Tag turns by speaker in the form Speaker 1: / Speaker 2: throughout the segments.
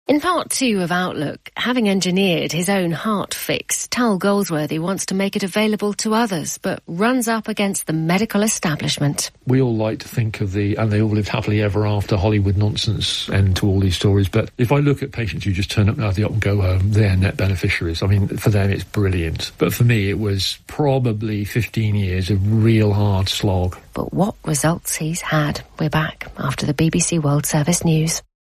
Speaker 1: In part 2 of Outlook, having engineered his own heart fix, Tal Goldsworthy wants to make it available to others, but runs up against the medical establishment.
Speaker 2: We all like to think of and they all lived happily ever after Hollywood nonsense end to all these stories, but if I look at patients who just turn up out of the op and go home, they're net beneficiaries. I mean, for them it's brilliant. But for me it was probably 15 years of real hard slog.
Speaker 1: But what results he's had. We're back after the BBC World Service News.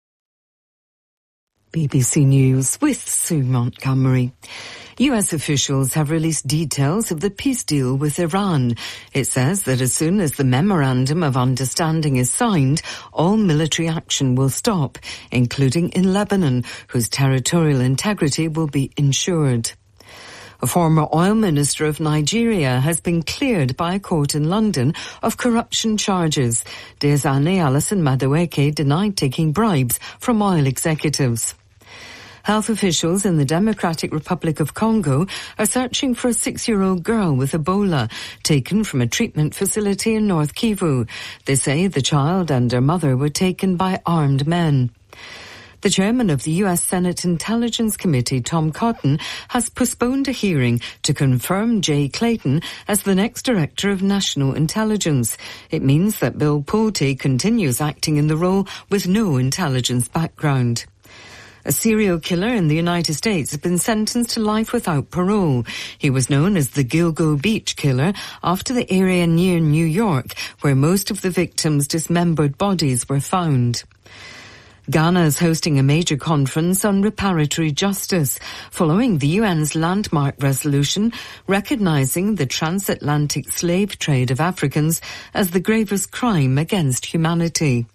Speaker 3: BBC News with Sue Montgomery. US officials have released details of the peace deal with Iran. It says that as soon as the Memorandum of Understanding is signed, all military action will stop, including in Lebanon, whose territorial integrity will be ensured. A former oil minister of Nigeria has been cleared by a court in London of corruption charges. Diezani Alison Madueke denied taking bribes from oil executives. Health officials in the Democratic Republic of Congo are searching for a 6-year-old girl with Ebola taken from a treatment facility in North Kivu. They say the child and her mother were taken by armed men. The chairman of the US Senate Intelligence Committee, Tom Cotton, has postponed a hearing to confirm Jay Clayton as the next Director of National Intelligence. It means that Bill Pulte continues acting in the role with no intelligence background. A serial killer in the United States has been sentenced to life without parole. He was known as the Gilgo Beach Killer after the area near New York, where most of the victims' dismembered bodies were found. Ghana is hosting a major conference on reparatory justice, following the UN's landmark resolution recognizing the transatlantic slave trade of Africans as the gravest crime against humanity.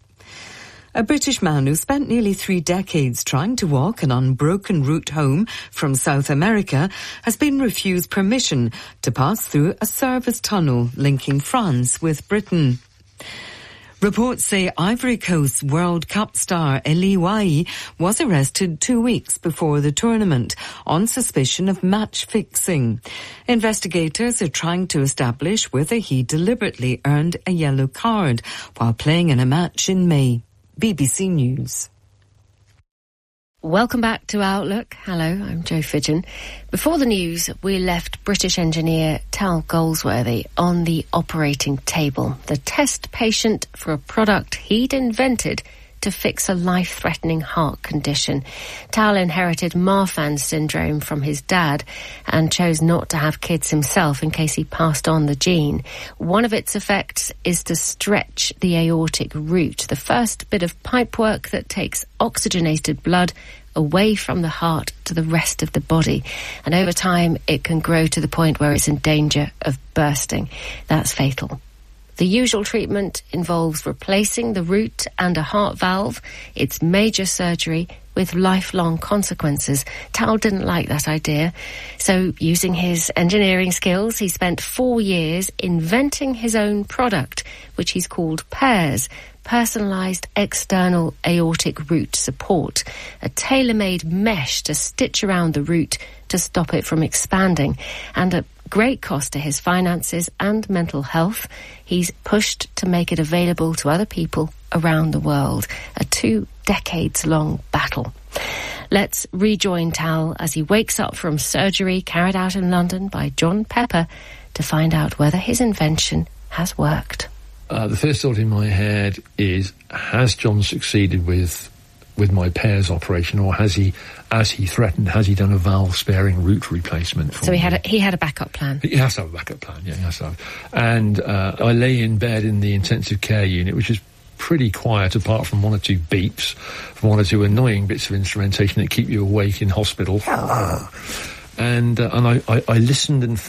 Speaker 3: A British man who spent nearly 3 decades trying to walk an unbroken route home from South America has been refused permission to pass through a service tunnel linking France with Britain. Reports say Ivory Coast's World Cup star Eli Wahi was arrested 2 weeks before the tournament on suspicion of match fixing. Investigators are trying to establish whether he deliberately earned a yellow card while playing in a match in May. BBC News.
Speaker 1: Welcome back to Outlook. Hello, I'm Jo Fidgen. Before the news, we left British engineer Tal Goldsworthy on the operating table, the test patient for a product he'd invented to fix a life-threatening heart condition. Tal inherited Marfan syndrome from his dad and chose not to have kids himself in case he passed on the gene. One of its effects is to stretch the aortic root, the first bit of pipework that takes oxygenated blood away from the heart to the rest of the body. And over time, it can grow to the point where it's in danger of bursting. That's fatal. The usual treatment involves replacing the root and a heart valve. It's major surgery with lifelong consequences. Tal didn't like that idea. So, using his engineering skills, he spent 4 years inventing his own product, which he's called PAIRS, Personalised External Aortic Root Support, a tailor-made mesh to stitch around the root to stop it from expanding. And at great cost to his finances and mental health, he's pushed to make it available to other people around the world, a 2 decades-long battle. Let's rejoin Tal as he wakes up from surgery carried out in London by John Pepper to find out whether his invention has worked.
Speaker 2: The first thought in my head is, has John succeeded with my PAIRS operation, or has he, as he threatened, has he done a valve-sparing root replacement?
Speaker 1: So he had a backup plan.
Speaker 2: He has to have a backup plan, yeah, he has to have. And I lay in bed in the intensive care unit, which is pretty quiet apart from 1 or 2 beeps, from 1 or 2 annoying bits of instrumentation that keep you awake in hospital. And I listened and